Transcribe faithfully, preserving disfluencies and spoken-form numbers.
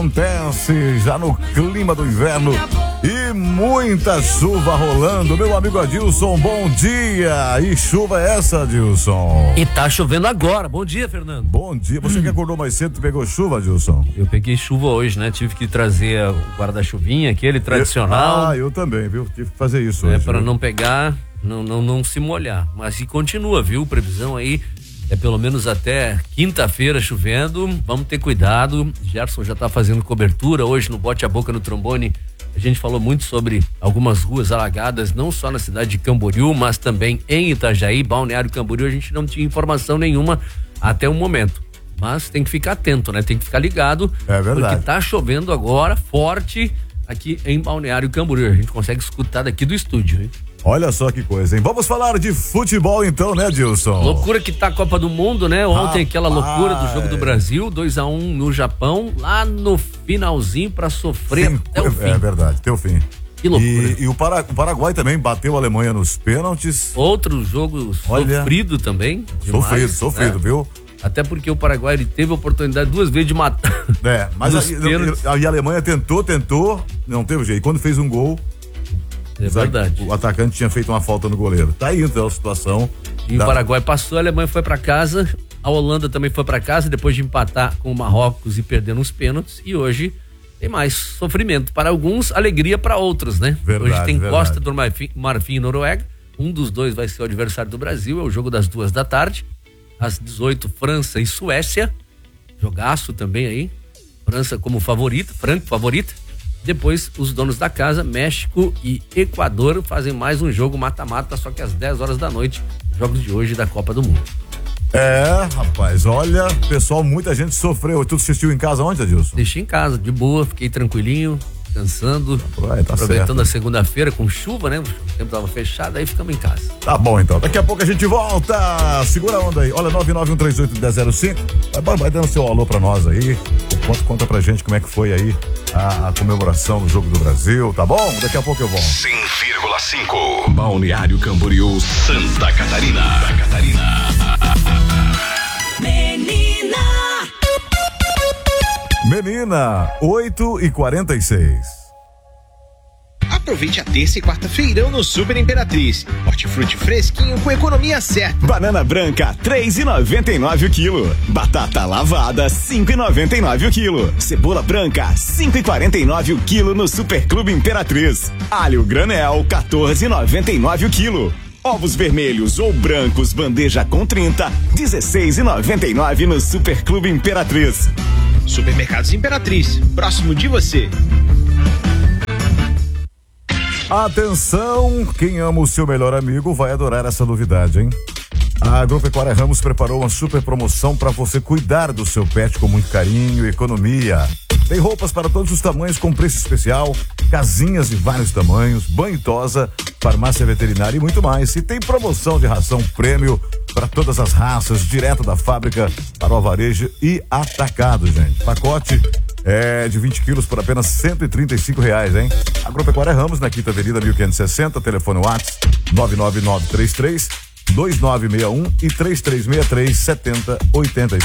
Acontece já no clima do inverno e muita chuva rolando. Meu amigo Adilson, bom dia. E chuva é essa, Adilson? E tá chovendo agora. Bom dia, Fernando. Bom dia. Você hum. que acordou mais cedo, pegou chuva, Adilson? Eu peguei chuva hoje, né? Tive que trazer o guarda-chuvinha, aquele tradicional. Eu, ah, eu também, viu? Tive que fazer isso é, hoje. Para viu? não pegar, não, não, não se molhar. Mas e continua, viu? Previsão aí é pelo menos até quinta-feira chovendo. Vamos ter cuidado. Gerson já tá fazendo cobertura hoje no Bote a Boca no Trombone. A gente falou muito sobre algumas ruas alagadas, não só na cidade de Camboriú, mas também em Itajaí, Balneário Camboriú. A gente não tinha informação nenhuma até o momento. Mas tem que ficar atento, né? Tem que ficar ligado. É verdade. Porque tá chovendo agora, forte, aqui em Balneário Camboriú. A gente consegue escutar daqui do estúdio, hein? Olha só que coisa, hein? Vamos falar de futebol então, né, Dilson? Loucura que tá a Copa do Mundo, né? Ontem Rapaz. aquela loucura do jogo do Brasil, dois a um no Japão, lá no finalzinho pra sofrer Sim, até o fim. É verdade, até o fim. Que loucura. E, e o, Para, o Paraguai também bateu a Alemanha nos pênaltis. Outro jogo Olha, sofrido também. Demais, sofrido, sofrido, né? viu? Até porque o Paraguai ele teve a oportunidade duas vezes de matar. É, mas a, a, a Alemanha tentou, tentou, não teve jeito. Quando fez um gol, é verdade. O atacante tinha feito uma falta no goleiro. Tá aí então a situação. E da... o Paraguai passou, a Alemanha foi pra casa, a Holanda também foi pra casa, depois de empatar com o Marrocos e perder nos pênaltis, e hoje tem mais sofrimento para alguns, alegria para outros, né? Verdade, hoje tem verdade. Costa do Marfim, Marfim e Noruega, um dos dois vai ser o adversário do Brasil, é o jogo das duas da tarde, às dezoito, França e Suécia, jogaço também aí, França como favorita, franco favorita. Depois, os donos da casa, México e Equador, fazem mais um jogo mata-mata, só que às dez horas da noite, jogos de hoje da Copa do Mundo. É, rapaz, olha, pessoal, muita gente sofreu. Tu assistiu em casa onde, Adilson? Deixei em casa, de boa, fiquei tranquilinho, descansando, Ué, tá aproveitando certo. A segunda-feira com chuva, né? O tempo tava fechado, aí ficamos em casa. Tá bom, então. Daqui a pouco a gente volta. Segura a onda aí. Olha, nove nove um três oito um zero zero cinco. Vai, vai dando seu alô pra nós aí. Conta, conta pra gente como é que foi aí a, a comemoração do Jogo do Brasil, tá bom? Daqui a pouco eu volto. cem vírgula cinco Balneário Camboriú, Santa Catarina. Santa Catarina. Menina. Menina, oito e quarenta e seis. Aproveite a terça e quarta-feirão no Super Imperatriz. Hortifruti fresquinho com economia certa. Banana branca, três e noventa e nove o quilo. Batata lavada, cinco e noventa e nove o quilo. Cebola branca, cinco e quarenta e nove o quilo no Super Clube Imperatriz. Alho granel, quatorze e noventa e nove o quilo. Ovos vermelhos ou brancos, bandeja com trinta, dezesseis e noventa e nove no Super Clube Imperatriz. Supermercados Imperatriz, próximo de você. Atenção, quem ama o seu melhor amigo vai adorar essa novidade, hein? A Agropecuária Ramos preparou uma super promoção para você cuidar do seu pet com muito carinho e economia. Tem roupas para todos os tamanhos com preço especial, casinhas de vários tamanhos, banho e tosa, farmácia veterinária e muito mais. E tem promoção de ração prêmio para todas as raças, direto da fábrica para o varejo e atacado, gente. Pacote é de vinte quilos por apenas cento e trinta e cinco reais, hein? Agropecuária Ramos, na Quinta Avenida mil quinhentos e sessenta, telefone WhatsApp nove nove nove três três dois nove seis um e três três seis três sete zero oito